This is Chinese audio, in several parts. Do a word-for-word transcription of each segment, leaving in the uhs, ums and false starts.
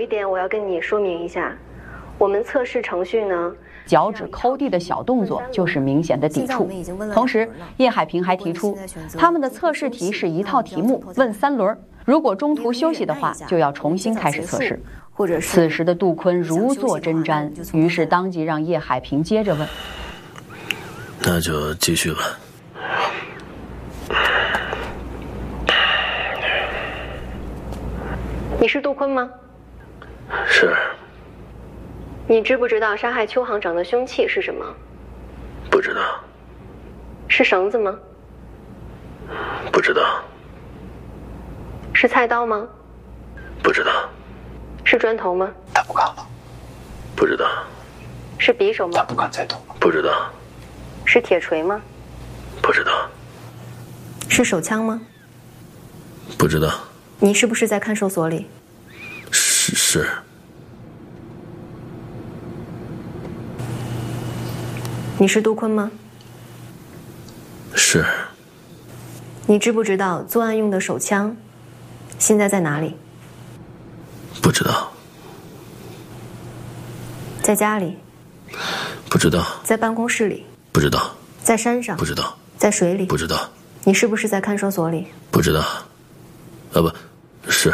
点我要跟你说明一下，我们测试程序呢， 脚趾抠地的小动作就是明显的抵触。同时，叶海平还提出，他们的测试题是一套题目，问三轮，如果中途休息的话，就要重新开始测试。此时的杜坤如坐针毡，于是当即让叶海平接着问：“ 那就继续吧。” 你是杜坤吗？ 是。 你知不知道杀害邱行长的凶器是什么？ 不知道。 是绳子吗？ 不知道。 是菜刀吗？ 不知道。 是砖头吗？ 他不敢了。 不知道。 是匕首吗？ 他不敢再动了。 不知道。 是铁锤吗？ 不知道。 是手枪吗？ 不知道。 你是不是在看守所里？ 是是。 你是杜坤吗？ 是。 你知不知道作案用的手枪现在在哪里？ 不知道。 在家里？ 不知道。 在办公室里？ 不知道。 在山上？ 不知道。 在水里？ 不知道。 你是不是在看守所里？ 不知道。啊不，是。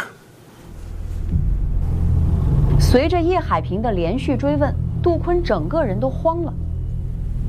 随着叶海平的连续追问，杜坤整个人都慌了。